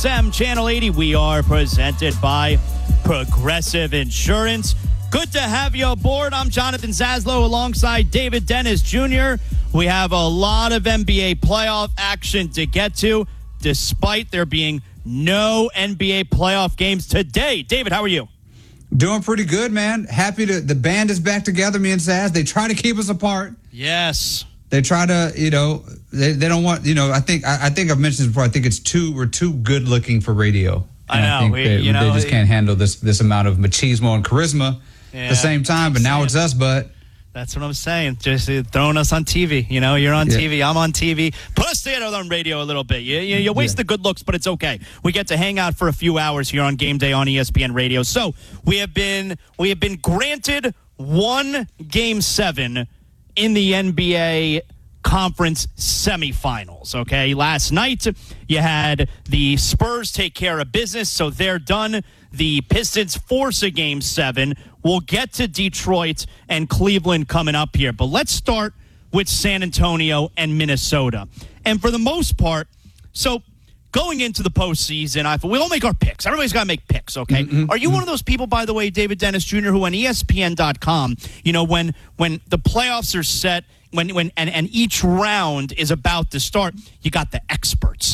XM Channel 80, we are presented by Progressive Insurance. Good to have you aboard. I'm Jonathan Zaslow alongside David Dennis Jr. We have a lot of NBA playoff action to get to, despite there being no NBA playoff games today. David, how are you? Doing pretty good, man. Happy the band is back together, me and Saz. They try to keep us apart. Yes. They try to, they don't want, I think I've mentioned this before. I think we're too good looking for radio. And I know. they just can't handle this amount of machismo and charisma at the same time. But now it's us, but. That's what I'm saying. Just throwing us on TV. You're on TV. I'm on TV. Put us together on radio a little bit. You waste the good looks, but it's okay. We get to hang out for a few hours here on Game Day on ESPN Radio. So we have been granted one Game 7 in the NBA Conference semifinals, okay? Last night, you had the Spurs take care of business, so they're done. The Pistons force a Game 7. We'll get to Detroit and Cleveland coming up here, but let's start with San Antonio and Minnesota. And for the most part, so going into the postseason, we all make our picks. Everybody's got to make picks, okay? Are you one of those people, by the way, David Dennis Jr., who on ESPN.com, when the playoffs are set, when each round is about to start, you got the experts.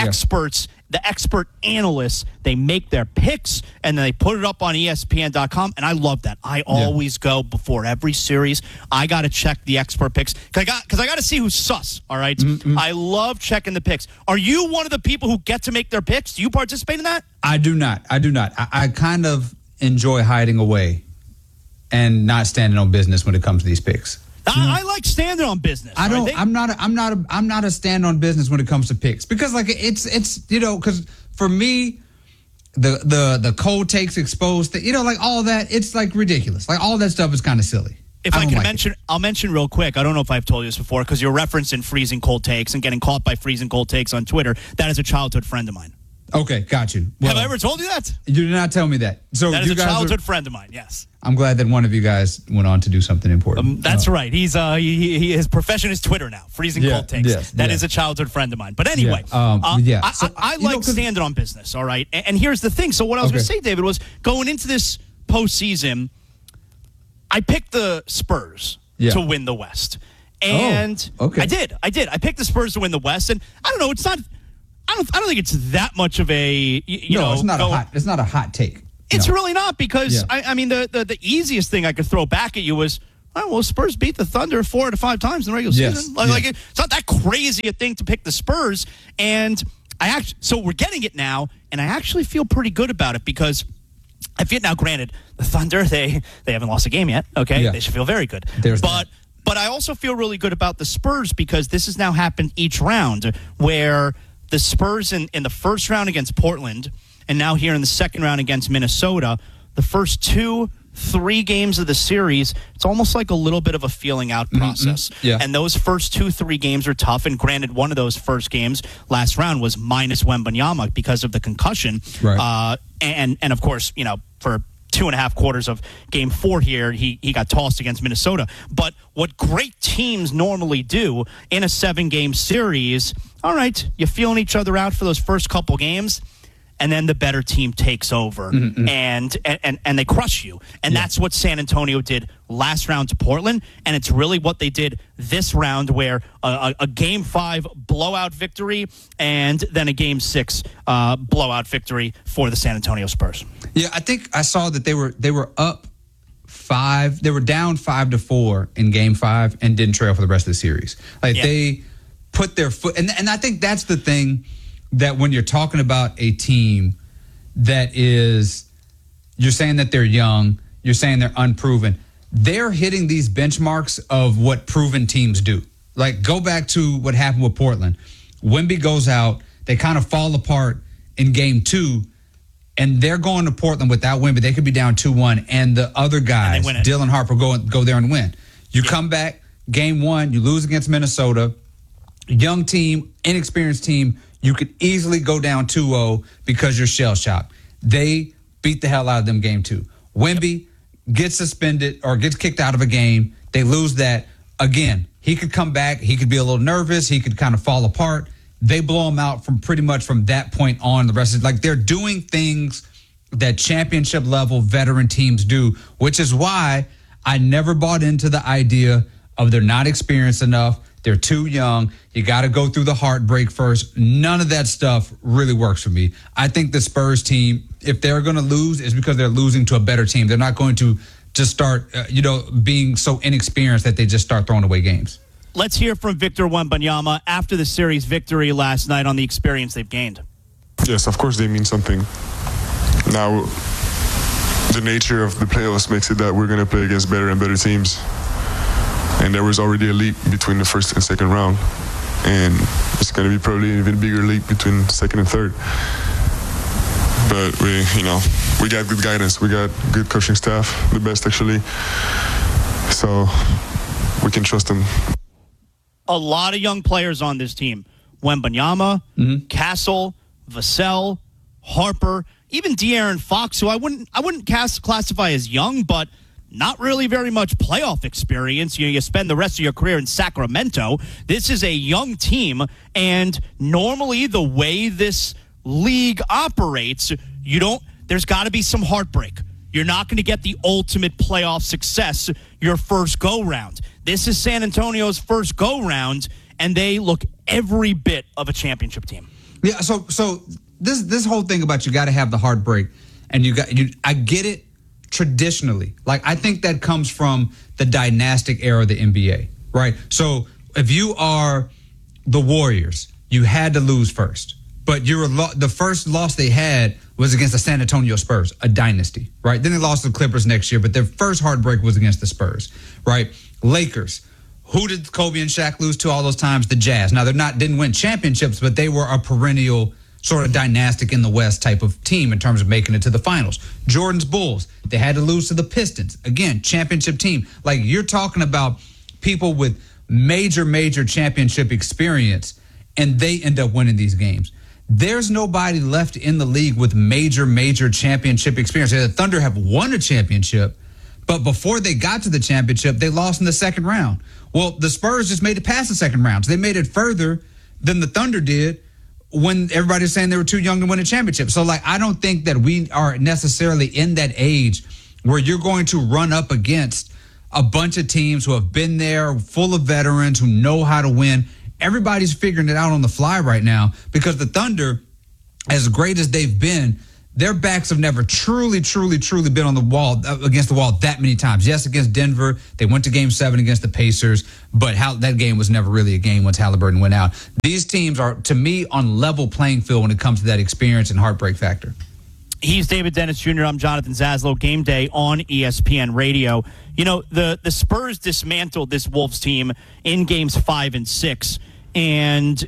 The expert analysts, they make their picks, and then they put it up on ESPN.com, and I love that. I always go before every series. I got to check the expert picks because I got to see who's sus, all right? I love checking the picks. Are you one of the people who get to make their picks? Do you participate in that? I do not. I kind of enjoy hiding away and not standing on business when it comes to these picks. I like standing on business. I'm not a stand on business when it comes to picks because it's because for me the cold takes exposed all that, it's like ridiculous. Like all that stuff is kind of silly. If I can mention, I'll mention real quick. I don't know if I've told you this before because you're referencing freezing cold takes and getting caught by freezing cold takes on Twitter. That is a childhood friend of mine. Okay, got you. Well, have I ever told you that? You did not tell me that. So that is a childhood friend of mine. Yes. I'm glad that one of you guys went on to do something important. That's right. He's his profession is Twitter now. Freezing cold takes. That is a childhood friend of mine. But anyway, I like standing on business. All right. And here's the thing. So what I was going to say, David, was going into this postseason, I picked the Spurs to win the West, and I did. I picked the Spurs to win the West, and I don't know. It's not. I don't think it's that much of a it's not a hot take. It's really not because I mean the easiest thing I could throw back at you was Spurs beat the Thunder 4 out of 5 times in the regular season. It's not that crazy a thing to pick the Spurs, and so we're getting it now, and I actually feel pretty good about it because I feel now. Granted, the Thunder they haven't lost a game yet. Okay, they should feel very good. But I also feel really good about the Spurs because this has now happened each round where the Spurs in the first round against Portland and now here in the second round against Minnesota, the first 2-3 games of the series, it's almost like a little bit of a feeling out process. And those first 2-3 games are tough. And granted, one of those first games last round was minus Wembanyama because of the concussion. Right. And of course, for 2.5 quarters of Game 4 here, he got tossed against Minnesota. But what great teams normally do in a 7-game series, all right, you're feeling each other out for those first couple games, and then the better team takes over and they crush you. And that's what San Antonio did last round to Portland, and it's really what they did this round where a Game 5 blowout victory and then a Game 6 blowout victory for the San Antonio Spurs. Yeah, I think I saw that they were up 5. They were down 5-4 in Game 5 and didn't trail for the rest of the series. They put their foot, and I think that's the thing that when you're talking about a team that is, you're saying that they're young, you're saying they're unproven, they're hitting these benchmarks of what proven teams do. Like, go back to what happened with Portland. Wemby goes out, they kind of fall apart in Game 2, and they're going to Portland without Wemby. They could be down 2-1, and the other guys, Dylan Harper, go there and win. You come back, Game 1, you lose against Minnesota, young team, inexperienced team, you could easily go down 2-0 because you're shell-shocked. They beat the hell out of them Game 2. Wemby gets suspended or gets kicked out of a game. They lose that. Again, he could come back. He could be a little nervous. He could kind of fall apart. they blow them out from pretty much from that point on. The rest of like they're doing things that championship level veteran teams do, which is why I never bought into the idea of they're not experienced enough. They're too young. You got to go through the heartbreak first. None of that stuff really works for me. I think the Spurs team, if they're going to lose, is because they're losing to a better team. They're not going to just start, being so inexperienced that they just start throwing away games. Let's hear from Victor Wembanyama after the series victory last night on the experience they've gained. Yes, of course they mean something. Now, the nature of the playoffs makes it that we're going to play against better and better teams. And there was already a leap between the first and second round. And it's going to be probably an even bigger leap between second and third. But we got good guidance. We got good coaching staff, the best actually. So we can trust them. A lot of young players on this team. Wembanyama, Castle, Vassell, Harper, even De'Aaron Fox, who I wouldn't classify as young, but not really very much playoff experience. You spend the rest of your career in Sacramento. This is a young team, and normally the way this league operates, there's got to be some heartbreak. You're not going to get the ultimate playoff success your first go-round. This is San Antonio's first go-round, and they look every bit of a championship team. Yeah, so this whole thing about you got to have the heartbreak, and I get it traditionally. Like, I think that comes from the dynastic era of the NBA, right? So if you are the Warriors, you had to lose first. But the first loss they had was against the San Antonio Spurs, a dynasty, right? Then they lost to the Clippers next year, but their first heartbreak was against the Spurs, right? Lakers, who did Kobe and Shaq lose to all those times? The Jazz. Now, didn't win championships, but they were a perennial sort of dynastic in the West type of team in terms of making it to the finals. Jordan's Bulls, they had to lose to the Pistons. Again, championship team. Like, you're talking about people with major championship experience, and they end up winning these games. There's nobody left in the league with major championship experience. The Thunder have won a championship, but before they got to the championship, they lost in the second round. Well, the Spurs just made it past the second round. So they made it further than the Thunder did when everybody's saying they were too young to win a championship. So, I don't think that we are necessarily in that age where you're going to run up against a bunch of teams who have been there, full of veterans who know how to win. Everybody's figuring it out on the fly right now because the Thunder, as great as they've been, their backs have never truly been on the wall, against the wall that many times. Yes, against Denver, they went to Game 7 against the Pacers, but that game was never really a game once Halliburton went out. These teams are, to me, on level playing field when it comes to that experience and heartbreak factor. He's David Dennis Jr. I'm Jonathan Zaslow. Game day on ESPN Radio. The Spurs dismantled this Wolves team in games 5 and 6, and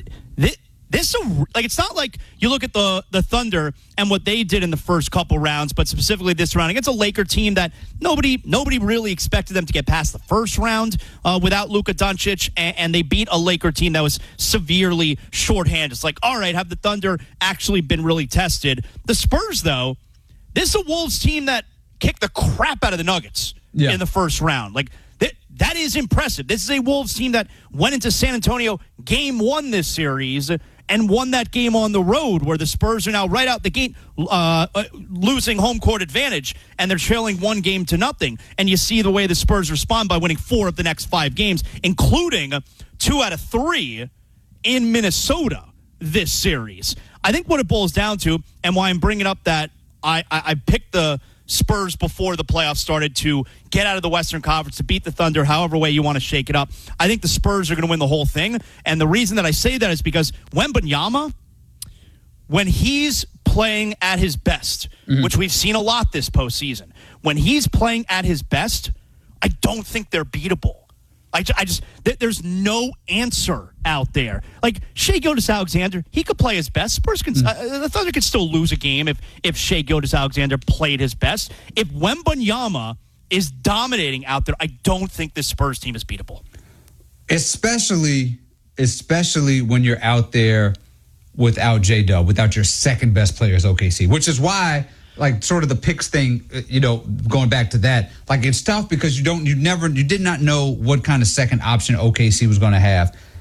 it's not like you look at the Thunder and what they did in the first couple rounds, but specifically this round against a Laker team that nobody really expected them to get past the first round without Luka Doncic, and they beat a Laker team that was severely shorthanded. It's like, all right, have the Thunder actually been really tested? The Spurs, though, this is a Wolves team that kicked the crap out of the Nuggets in the first round. Like, that is impressive. This is a Wolves team that went into San Antonio game 1 this series and won that game on the road, where the Spurs are now right out the gate losing home court advantage, and they're trailing 1-0. And you see the way the Spurs respond by winning 4 of the next 5 games, including 2 out of 3 in Minnesota this series. I think what it boils down to, and why I'm bringing up that I picked the Spurs before the playoffs started to get out of the Western Conference, to beat the Thunder, however way you want to shake it up. I think the Spurs are going to win the whole thing. And the reason that I say that is because Wembanyama, when he's playing at his best, which we've seen a lot this postseason, when he's playing at his best, I don't think they're beatable. There's no answer out there. Like, Shai Gilgeous-Alexander, he could play his best. Spurs can, the Thunder could still lose a game if Shai Gilgeous-Alexander played his best. If Wembanyama is dominating out there, I don't think this Spurs team is beatable. Especially when you're out there without J-Dub, without your second best player as OKC, which is why, like, sort of the picks thing, going back to that, like, it's tough because you did not know what kind of second option OKC was going to have.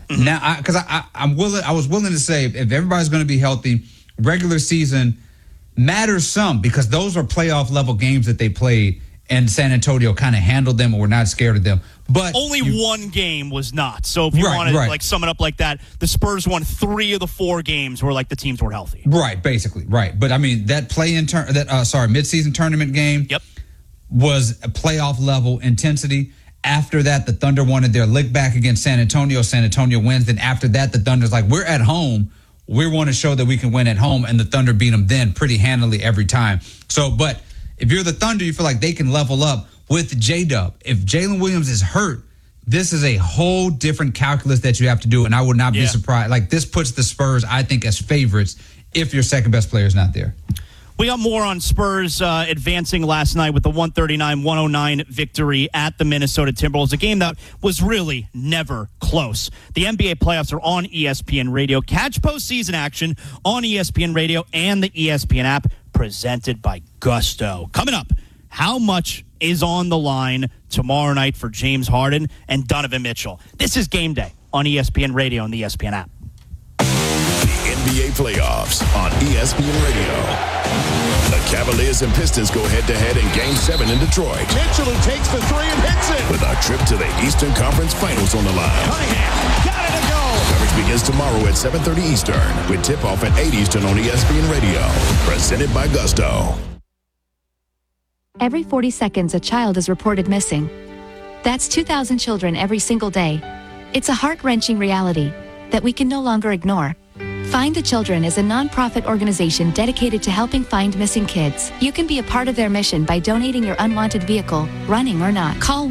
Now, because I was willing to say if everybody's going to be healthy, regular season matters some because those are playoff level games that they played, and San Antonio kind of handled them, or were not scared of them. But only one game was not. So if you want to like sum it up like that, the Spurs won 3 of the 4 games where like the teams were healthy. Right, basically, right. But I mean that midseason tournament game was a playoff level intensity. After that, the Thunder wanted their lick back against San Antonio. San Antonio wins. Then after that, the Thunder's like, we're at home. We want to show that we can win at home. And the Thunder beat them then pretty handily every time. So, but if you're the Thunder, you feel like they can level up with J-Dub. If Jalen Williams is hurt, this is a whole different calculus that you have to do. And I would not be surprised. Like, this puts the Spurs, I think, as favorites if your second best player is not there. We got more on Spurs advancing last night with the 139-109 victory at the Minnesota Timberwolves, a game that was really never close. The NBA playoffs are on ESPN Radio. Catch postseason action on ESPN Radio and the ESPN app, presented by Gusto. Coming up, how much is on the line tomorrow night for James Harden and Donovan Mitchell? This is Game Day on ESPN Radio and the ESPN app. NBA playoffs on ESPN Radio. The Cavaliers and Pistons go head-to-head in Game 7 in Detroit. Mitchell, who takes the 3 and hits it. With our trip to the Eastern Conference Finals on the line. Cunningham, got it to go. Coverage begins tomorrow at 7:30 Eastern with tip-off at 8 Eastern on ESPN Radio. Presented by Gusto. Every 40 seconds, a child is reported missing. That's 2,000 children every single day. It's a heart-wrenching reality that we can no longer ignore. Find the Children is a non-profit organization dedicated to helping find missing kids. You can be a part of their mission by donating your unwanted vehicle, running or not. Call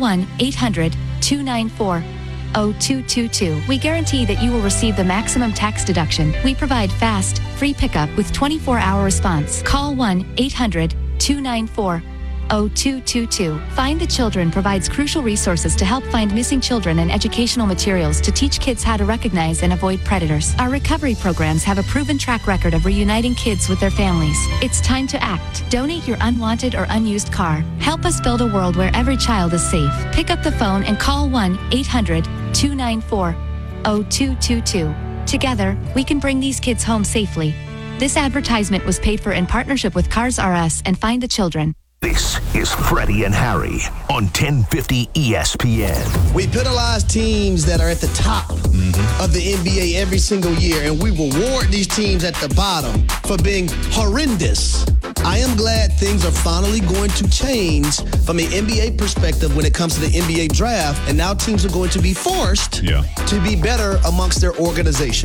1-800-294-0222. We guarantee that you will receive the maximum tax deduction. We provide fast, free pickup with 24-hour response. Call 1-800-294-0222. Find the Children provides crucial resources to help find missing children and educational materials to teach kids how to recognize and avoid predators. Our recovery programs have a proven track record of reuniting kids with their families. It's time to act. Donate your unwanted or unused car. Help us build a world where every child is safe. Pick up the phone and call 1-800-294-0222. Together, we can bring these kids home safely. This advertisement was paid for in partnership with Cars R Us and Find the Children. This is Freddie and Harry on 1050 ESPN. We penalize teams that are at the top of the NBA every single year, and we reward these teams at the bottom for being horrendous. I am glad things are finally going to change from an NBA perspective when it comes to the NBA draft, and now teams are going to be forced to be better amongst their organization.